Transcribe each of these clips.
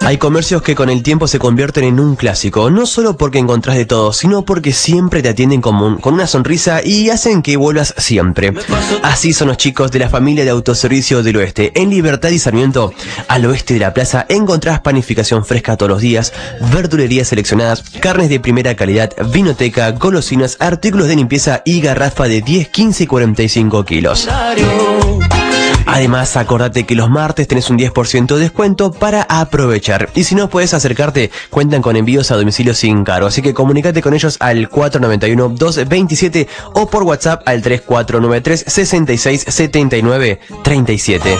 Hay comercios que con el tiempo se convierten en un clásico, no solo porque encontrás de todo, sino porque siempre te atienden con una sonrisa y hacen que vuelvas siempre. Así son los chicos de la familia de Autoservicio del Oeste. En Libertad y Sarmiento, al oeste de la plaza, encontrás panificación fresca todos los días, verdulerías seleccionadas, carnes de primera calidad, vinoteca, golosinas, artículos de limpieza y garrafa de 10, 15 y 45 kilos. Además, acordate que los martes tenés un 10% de descuento para aprovechar. Y si no puedes acercarte, cuentan con envíos a domicilio sin cargo. Así que comunicate con ellos al 491-227 o por WhatsApp al 3493-6679-37.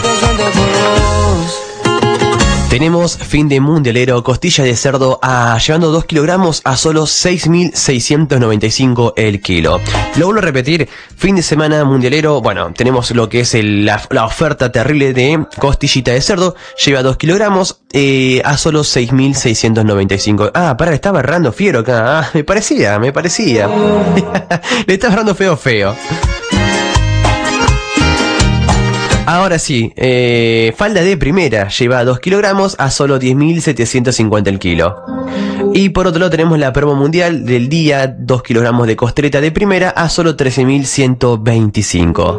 Tenemos fin de mundialero, costilla de cerdo llevando 2 kilogramos a solo 6.695 el kilo. Lo vuelvo a repetir, fin de semana mundialero, bueno, tenemos lo que es la oferta terrible de costillita de cerdo, lleva 2 kilogramos a solo 6.695. Le estaba errando fiero acá, me parecía. Le estaba errando feo. Ahora sí, falda de primera lleva 2 kilogramos a solo 10.750 el kilo. Y por otro lado tenemos la promo mundial del día, 2 kilogramos de costeleta de primera a solo 13.125.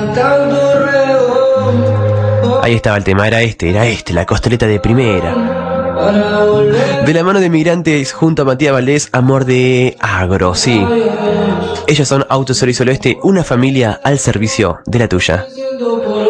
Ahí estaba el tema, era este, la costeleta de primera. De la mano de Migrantes junto a Matías Valdés, amor de agro, sí. Ellos son Autoservicio del Oeste, una familia al servicio de la tuya.